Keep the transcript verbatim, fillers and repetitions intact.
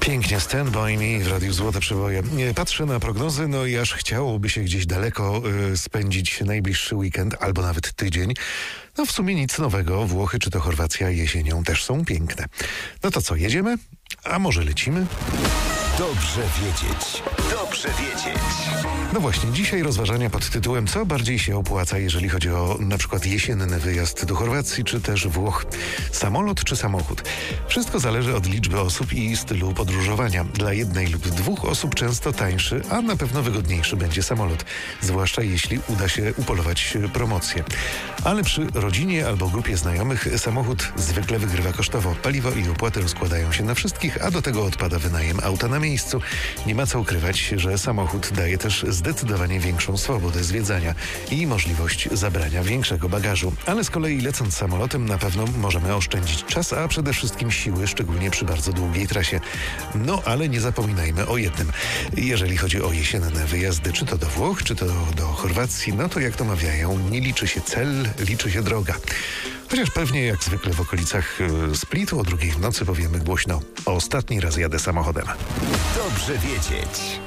Pięknie, Stand By Me w Radiu Złote Przeboje. Patrzę na prognozy, no i aż chciałoby się gdzieś daleko y, spędzić najbliższy weekend, albo nawet tydzień. No w sumie nic nowego. Włochy czy to Chorwacja jesienią też są piękne. No to co, jedziemy? A może lecimy? Dobrze wiedzieć. Dobrze wiedzieć. No właśnie, dzisiaj rozważania pod tytułem co bardziej się opłaca, jeżeli chodzi o na przykład jesienny wyjazd do Chorwacji czy też Włoch. Samolot czy samochód? Wszystko zależy od liczby osób i stylu podróżowania. Dla jednej lub dwóch osób często tańszy, a na pewno wygodniejszy będzie samolot. Zwłaszcza jeśli uda się upolować promocję. Ale przy rodzinie albo grupie znajomych samochód zwykle wygrywa kosztowo. Paliwo i opłaty rozkładają się na wszystkich, a do tego odpada wynajem auta na miejscu. Nie ma co ukrywać, że samochód daje też zdecydowanie większą swobodę zwiedzania i możliwość zabrania większego bagażu. Ale z kolei lecąc samolotem na pewno możemy oszczędzić czas, a przede wszystkim siły, szczególnie przy bardzo długiej trasie. No ale nie zapominajmy o jednym. Jeżeli chodzi o jesienne wyjazdy, czy to do Włoch, czy to do Chorwacji, no to jak to mawiają, nie liczy się cel, liczy się droga. Chociaż pewnie jak zwykle w okolicach Splitu o drugiej w nocy powiemy głośno: ostatni raz jadę samochodem. Dobrze wiedzieć.